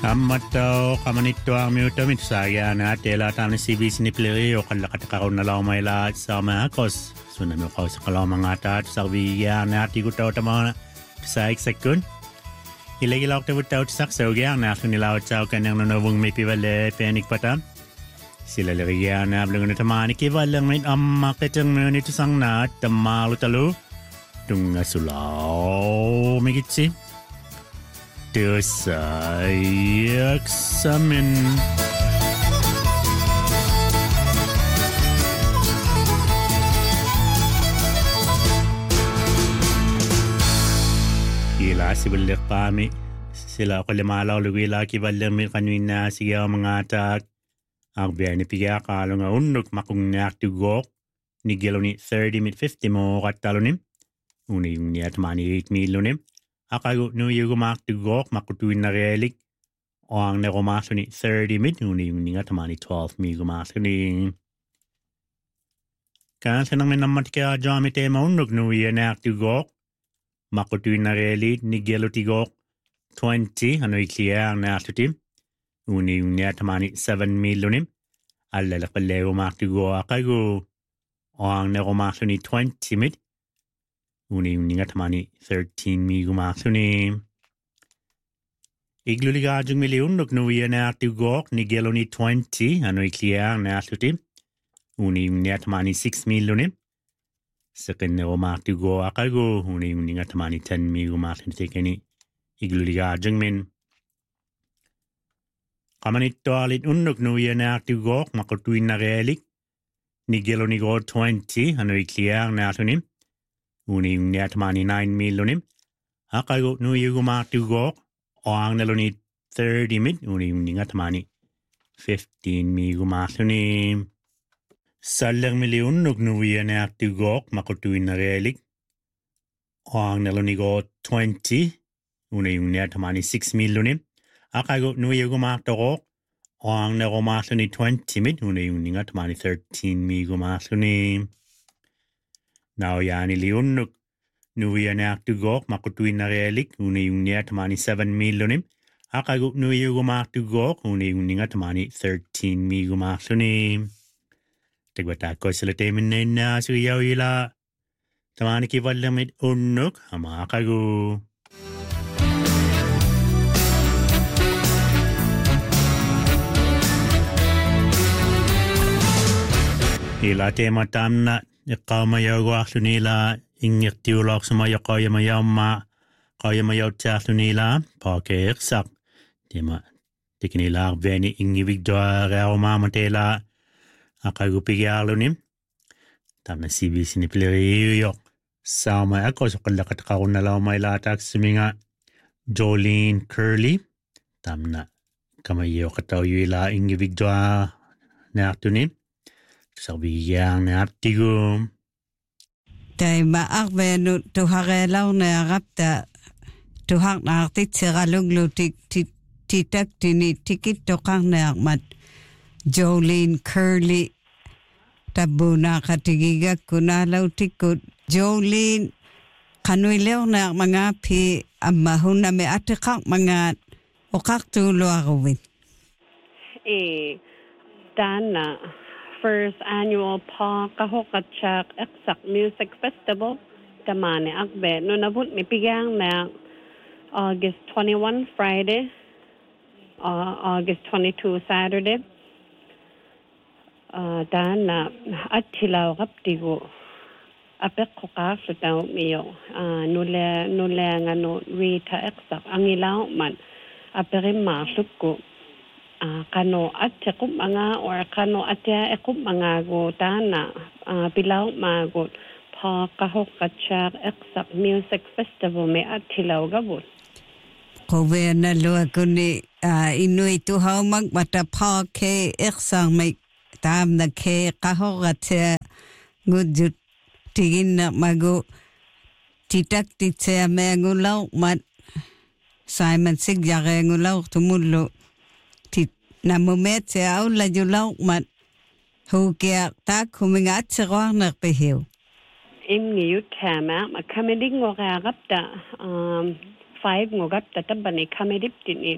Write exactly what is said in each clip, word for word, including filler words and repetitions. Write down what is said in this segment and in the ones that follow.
Ammatao qamanittua miutamit saayana tela tani C B C nipleri o qallaqataqarun nalaumailaat saamaakos sunami qawsaqalaumangataat sarviyaana tikutawtamana saik sakun ilagilaaqtavutaut saqsaugiarna arlunilautsaau kanernunuvung mipivale penik patam silaleriyaana blungunutamaani kivallermit ammaqiternuni tusangnaat tammaalutalu tungasulao migitsi Desayaksamin. Ila sibilik kami sila ko limalaw luwila kibalami kanina siya mga atak ang biyani piya kalo nga unok makung naktugok ni geloni thirty mid fifty mo katalonim uni yung niyat mani eight milonim Akago no yugo mak to gok makutuin na relik o ang neromaso ni thirty mid uni yung nga tamani twelve migo maso ni Kansa nang minamat kaya jamite maunog no yanak to gok makutuin na relik ni gelo tigok twenty ano ikliya ang nasutim uni yung nga tamani seven milonim alala paleo mak to go akago o ang neromaso ni twenty mid Uni yung nga tamani thirteen mi gumaksuni. Igluligajung milyon nuk nuya na atugok ni gelo ni twenty ano ikliya na asuti. Uni yung nga tamani six milyonim. Sakin na umatugo akago. Uni yung nga tamani ten mi gumaksuni tekeni. Igluligajung min. Kamanito alit unuk nuya na atugok makutuin na realik. Ni gelo ni go twenty ano ikliya na asunim. Uni yung niya tamani nine milonim. Akago no yung gumatugok o ang naloni thirty mid. Uni yung nga tamani fifteen mi gumasunim. Salang milyon nuk nuya na tugok makutuin na relik. O ang naloni go twenty. Uni yung niya tamani six milonim. Akago no yung gumatugok o ang nagumasuni twenty mid. Uni yung nga tamani thirteen mi gumasunim. Now yani liunuk nuya na tugok makutuin na relik uni yung niya tamani seven milonim. Akago nuya gumatugok uni yung nga tamani thirteen mi gumasunim. Tigbatako sila temin na na suyaw ila tamani kivalamit unuk ama akago. Ila tema tamna Ikaw mayaw guwakso nila, ingit tiulok sa mayaw kaya mayaw ma, kaya mayaw tiyakso nila, pakiksak. Di ma, di kanila akbeni ingibig doa reo mamatela, akagupigalo nim. Tam na C B C ni Piliriyo yok. Sama ako sa kalakat ako na lang may latak sa mga Jolene Curley. Tam na, kamayaw kataw yu ila ingibig doa na akto nim. Sabihan na artigum. Tay maakbe no to harelaw na rapta to hak na artit seraluglo tik tik titak tini tikit to kang na mat Jolene Curley tabuna katigiga kunalaw tikut Jolene kanuilaw na mga pi amahuna me atikak mga okak tulo agawin. Eh, Dana. First annual Pa Kahokatchak Eksak Music Festival tamani akbe no nabut mi pigang na August twenty-first Friday uh, August twenty-second Saturday uh, dana atilaw kaptigo apek ko ka sa tao miyo uh, nule nule nga no Rita Eksak ang ilaw man apere masuk ko Uh, kano atya kup mga or kano atya ekup mga go dana uh, bilaw magot Pa Kahokatchak Eksak Music Festival me atilaw gabot. Kowe na lua kuni uh, inuit tu hau mag mata Pa ke Eksak me tam na ke Kahokatchak ngudjut tigin na mago titak titsaya me ngulaw mat Simon Sigyare ngulaw tumulo na mumet se au la julaw mat hu kia ta kumingat se roang nak pehiu im ni yut kama ma kameding ngo ga gapta um five ngo gapta tabani kamedip tin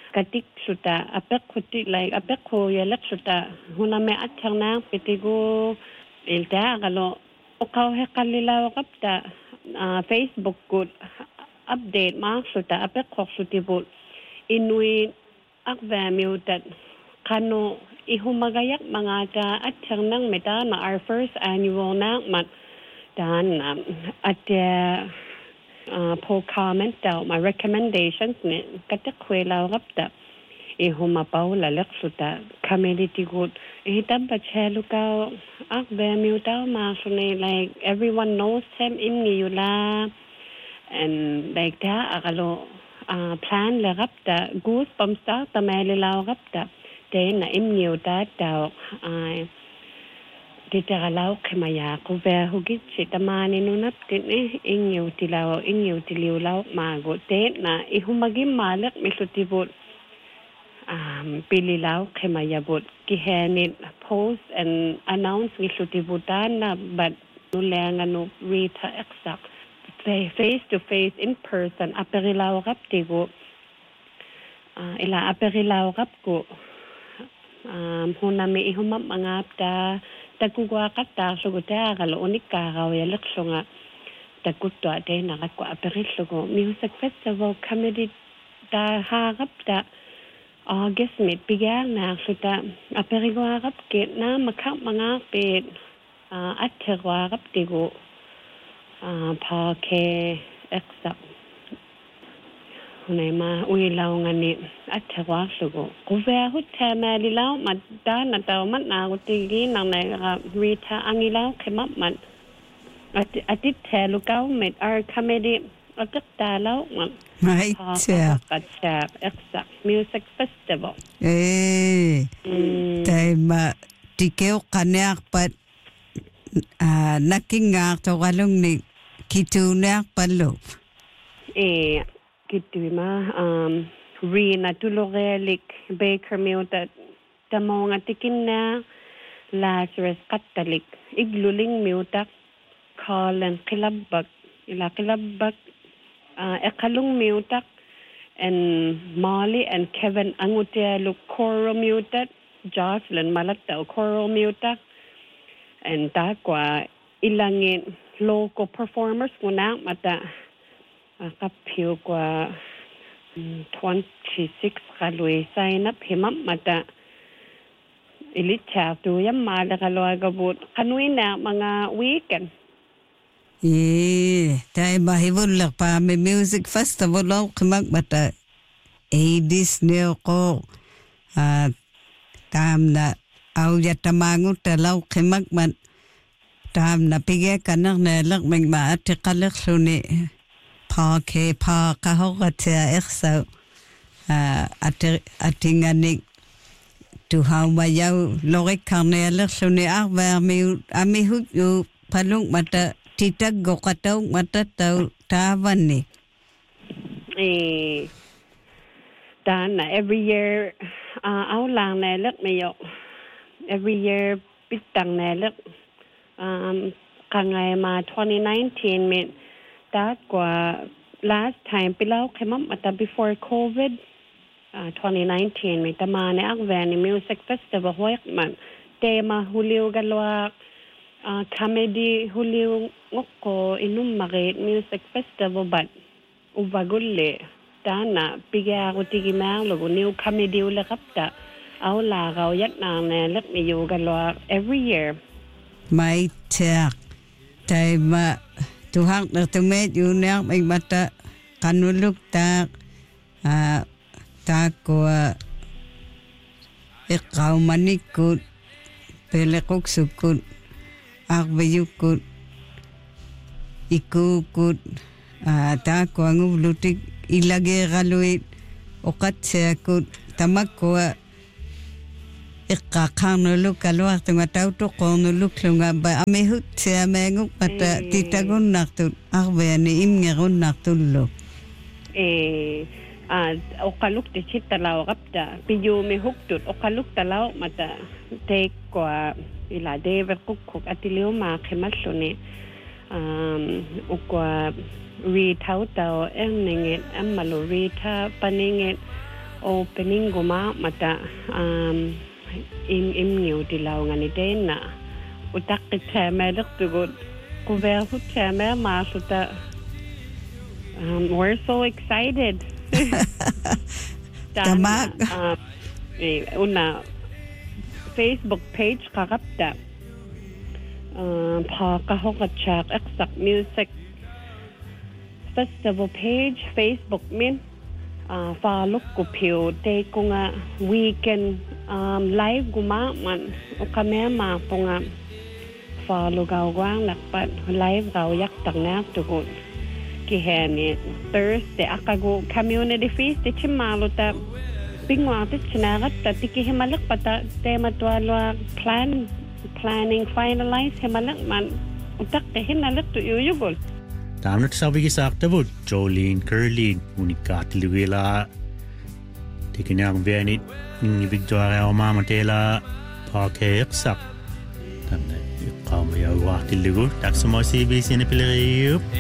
katik suta apek khuti like apek kho yelek suta huna me atchana petigo ilta galo okaw he kalila waqta Facebook good update ma suta apek kho suti bul inui akva mutat kano ihumagayak mga ta atchanang meta na our first annual na mat dan at Uh, po comment daw my recommendations ni katak kwela rapta e huma paula leksuta community good e tabba chelu ka ak be miuta ma sune like everyone knows him in yula and like da agalo uh, plan le rapta goose pam sta tamele la rapta de na im niuta daw ai Ditaralau kemaya ko ver hugit sitamani nunap tin eh ingyo tilaw ingyo tiliulaw mago te na ihumagi malak misutibot um pililaw kemaya bot kihenit post and announce misutibutan na but nulenga no rita exact face to face in person aperilaw raptigo uh, ila aperilaw rapko um hunami ihumap mangap ta takugwa kata suguta galo unika gawe leksonga takutwa de na ko aperislogo music festival comedy da harap da August mit bigar na suta aperigo harap ke na makap mga pe atterwa harap digo pa ke eksa Nema uilaw ngani atterwa sugo kuve hutta malilaw madda na taw man na utigi nang na rita angilaw kemap man at atit telukaw met our comedy atak talaw man right yeah katsa eksa music festival eh tema tikeo kanek pat nakingak to galung ni kitunak palo eh kituma um rina tulorelik baker miuta tamonga tikinna Lazarus Catholic igluling miuta Colin Kilabak ila Kilabak uh, ekalung miuta and Molly and Kevin angutia lu Coro miuta Jocelyn malata Coro miuta and takwa ilangin local performers kuna mata kapio kwa twenty-six kalwe sign up himam mata ilitcha tu yamala kalwa gabut kanui na mga weekend eh tay mahibul lak pa me music festival lo kmak mata eh this new ko tam na au ya tamangu talaw kmak man tam na pige kanak na lak meg ma atikalak suni pa ke pa ka hote eksa at atinganik tu how ma yau lorek karnele suni arva mi ami hu yu palung mata titag go kataw mata taw tavani eh dana every year uh au lang na lek me yo every year pitang na lek um kangai ma twenty nineteen min that kwa last time pilaw kemam ata before COVID uh, twenty nineteen may tamane akvani music festival hoyak man tema huliw galwa uh, comedy huliw ngoko inum marit music festival but ubagulle dana piga ko tigi mang logo new comedy ula kapta aw la gaw yat nang ne lek mi yu galwa every year mai tek tema Tuhang na tumet yunak may mata kanuluk tak uh, takwa ikaw manikut pelekok sukut akbayukut ikukut uh, takwa ngublutik ilagi galuit ukat sekut tamakwa ikakanguluk kalwak tunga tau to konuluk lunga ba amehut se amenguk mata titagun naktut akbeni imngerun naktullo eh ah okaluk te chitalaw kapta piyo me huktut okaluk talaw mata take kwa ila dever kukuk atilio ma kemasone um ukwa ri tau tau enninget amalo ri tha paninget opening guma mata um im im new dilaw nga ni dena utak tema dak tugo kuver hu tema ma suta um we're so excited Tamak um una Facebook page karapta um pa ka hokachak exact music festival page Facebook min uh follow ko pio te kunga weekend um live guma man o kamema punga follow gawang lakpat live gaw yak tangna tugon ki hani Thursday akago community feast ti chimaluta pingwa ti chinagat ta tiki himalak pata tema twalwa plan planning finalize himalak man utak te hinalak tu yuyugol Tamnat sabi ki sakta bud Jolene Curlin unikat liwela tikinang venit ni Victoria o mama tela parke sak tamna iqam ya waqti ligu tak samo C B C ne pileriyo